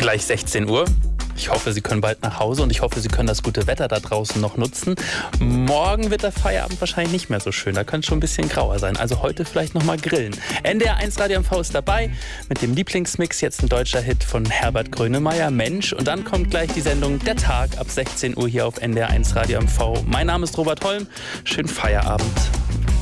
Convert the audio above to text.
Gleich 16 Uhr. Ich hoffe, Sie können bald nach Hause und ich hoffe, Sie können das gute Wetter da draußen noch nutzen. Morgen wird der Feierabend wahrscheinlich nicht mehr so schön. Da könnte es schon ein bisschen grauer sein. Also heute vielleicht nochmal grillen. NDR 1 Radio MV ist dabei mit dem Lieblingsmix. Jetzt ein deutscher Hit von Herbert Grönemeyer, Mensch. Und dann kommt gleich die Sendung Der Tag ab 16 Uhr hier auf NDR 1 Radio MV. Mein Name ist Robert Holm. Schönen Feierabend.